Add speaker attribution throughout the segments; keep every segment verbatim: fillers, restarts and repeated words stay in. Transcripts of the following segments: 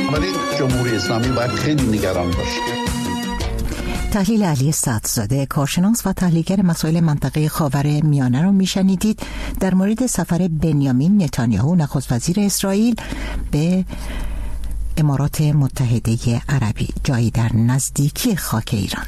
Speaker 1: ولی جمهوری اسلامی باید خیلی نگران باشه.
Speaker 2: تحلیل علی صدرزاده، کارشناس و تحلیلگر مسائل منطقه خاورمیانه رو میشنیدید در مورد سفر بنیامین نتانیاهو نخست وزیر اسرائیل به امارات متحده عربی، جایی در نزدیکی خاک ایران.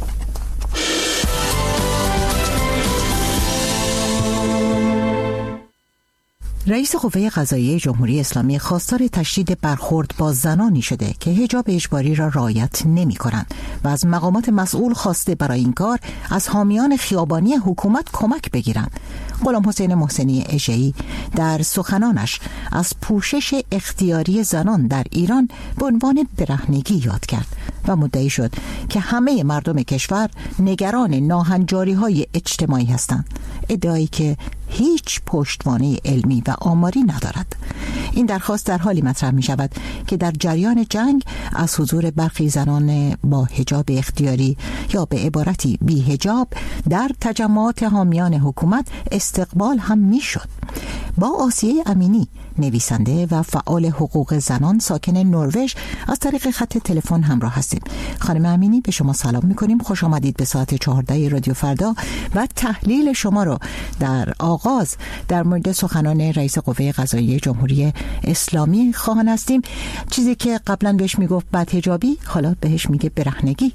Speaker 2: رئیس قوه قضاییه جمهوری اسلامی خواستار تشدید برخورد با زنانی شده که حجاب اجباری را رعایت نمی‌کنند و از مقامات مسئول خواسته برای این کار از حامیان خیابانی حکومت کمک بگیرند. غلام حسین محسنی اژه‌ای در سخنانش از پوشش اختیاری زنان در ایران به عنوان برهنگی یاد کرد و مدعی شد که همه مردم کشور نگران ناهنجاری‌های اجتماعی هستند، ادعایی که هیچ پشتوانه علمی و آماری ندارد. این درخواست در حالی مطرح می شود که در جریان جنگ از حضور برخی زنان با حجاب اختیاری یا به عبارتی بی حجاب در تجمعات حامیان حکومت استقبال هم می شد. با آسیه امینی، نویسنده و فعال حقوق زنان ساکن نروژ، از طریق خط تلفن همراه هستیم. خانم امینی، به شما سلام می‌کنیم. خوش آمدید به ساعت چهارده رادیو فردا و تحلیل شما رو در آغاز در مورد سخنان رئیس قوه قضاییه جمهوری اسلامی خواهان هستیم. چیزی که قبلا بهش میگفت بدحجابی، حالا بهش میگه برهنگی.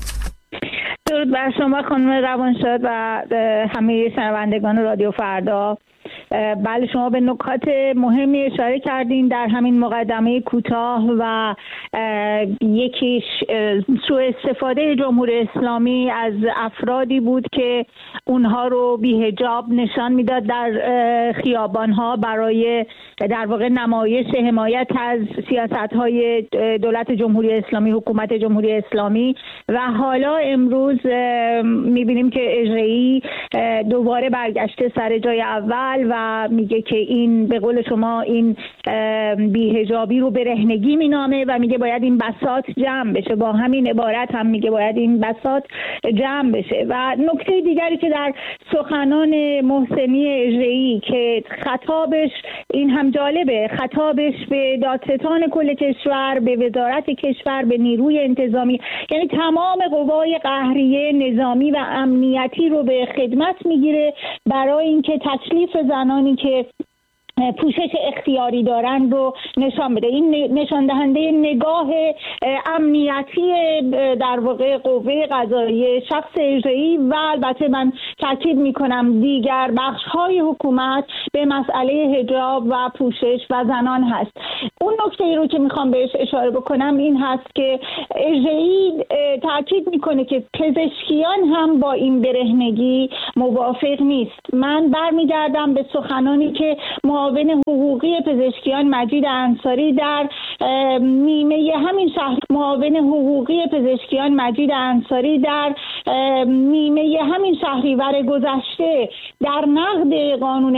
Speaker 3: درود بر شما خانم روانشاد و همه شنوندگان رادیو فردا. بله، شما به نکات مهمی اشاره کردین در همین مقدمه کوتاه و یکیش سوء استفاده جمهوری اسلامی از افرادی بود که اونها رو بی حجاب نشان میداد در خیابان‌ها برای در واقع نمایش حمایت از سیاست‌های دولت جمهوری اسلامی، حکومت جمهوری اسلامی. و حالا امروز می‌بینیم که اژه‌ای دوباره برگشته سر جای اول و میگه که این به قول شما این بی‌حجابی رو برهنگی مینامه و میگه باید این بساط جمع بشه. با همین عبارت هم میگه باید این بساط جمع بشه. و نکته دیگری که در سخنان محسنی اژه‌ای که خطابش این هم جالبه، خطابش به دادستان کل کشور، به وزارت کشور، به نیروی انتظامی، یعنی تمام قوای قهریه نظامی و امنیتی رو به خدمت میگیره برای اینکه تکلیف زنانی که پوشش اختیاری دارن رو نشان بده. این نشان دهنده نگاه امنیتی در واقع قوه قضاییه، شخص اژه‌ای و البته من تاکید میکنم دیگر بخش‌های حکومت به مسئله حجاب و پوشش و زنان هست. اون نکته رو که میخوام بهش اشاره بکنم این هست که اژه‌ای تاکید میکنه که پزشکیان هم با این برهنگی موافق نیست. من برمیگردم به سخنانی که معاون حقوقی پزشکیان مجید انصاری در نیمه همین شهر معاون حقوقی پزشکیان مجید انصاری در نیمه همین شهریور گذشته در نقد قانون